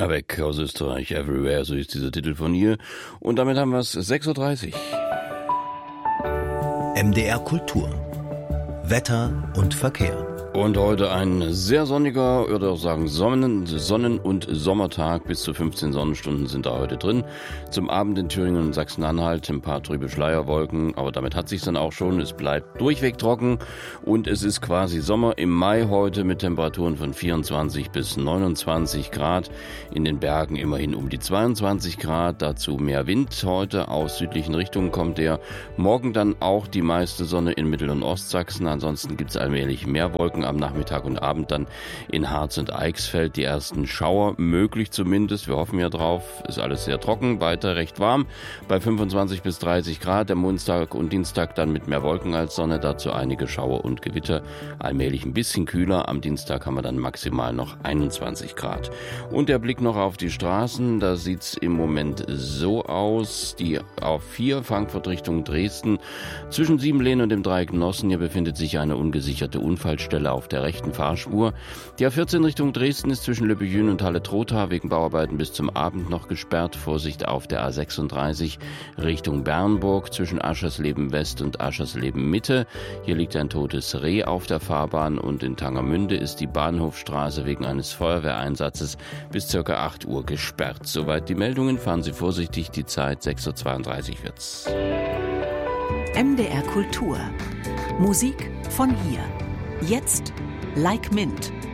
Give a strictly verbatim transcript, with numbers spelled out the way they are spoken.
Avec aus Österreich, Everywhere, so ist dieser Titel von ihr. Und damit haben wir es sechs Uhr dreißig. M D R Kultur. Wetter und Verkehr. Und heute ein sehr sonniger, oder auch sagen Sonnen-, Sonnen- und Sommertag. Bis zu fünfzehn Sonnenstunden sind da heute drin. Zum Abend in Thüringen und Sachsen-Anhalt ein paar trübe Schleierwolken. Aber damit hat sich's dann auch schon. Es bleibt durchweg trocken. Und es ist quasi Sommer im Mai heute mit Temperaturen von vierundzwanzig bis neunundzwanzig Grad. In den Bergen immerhin um die zweiundzwanzig Grad. Dazu mehr Wind. Heute aus südlichen Richtungen kommt der. Morgen dann auch die meiste Sonne in Mittel- und Ostsachsen. Ansonsten gibt's allmählich mehr Wolken. Am Nachmittag und Abend dann in Harz und Eichsfeld die ersten Schauer, möglich zumindest, wir hoffen ja drauf, ist alles sehr trocken, weiter recht warm, bei fünfundzwanzig bis dreißig Grad, am Montag und Dienstag dann mit mehr Wolken als Sonne, dazu einige Schauer und Gewitter, allmählich ein bisschen kühler, am Dienstag haben wir dann maximal noch einundzwanzig Grad. Und der Blick noch auf die Straßen, da sieht's im Moment so aus, die A vier Frankfurt Richtung Dresden, zwischen Siebenlehn und dem Dreieck Nossen, hier befindet sich eine ungesicherte Unfallstelle auf der rechten Fahrspur. Die A vierzehn Richtung Dresden ist zwischen Löbejün und Halle-Trotha wegen Bauarbeiten bis zum Abend noch gesperrt. Vorsicht auf der A sechsunddreißig Richtung Bernburg zwischen Aschersleben West und Aschersleben Mitte. Hier liegt ein totes Reh auf der Fahrbahn und in Tangermünde ist die Bahnhofstraße wegen eines Feuerwehreinsatzes bis ca. acht Uhr gesperrt. Soweit die Meldungen. Fahren Sie vorsichtig. Die Zeit sechs Uhr zweiunddreißig wird's. M D R Kultur. Musik von hier. Jetzt Like Mint.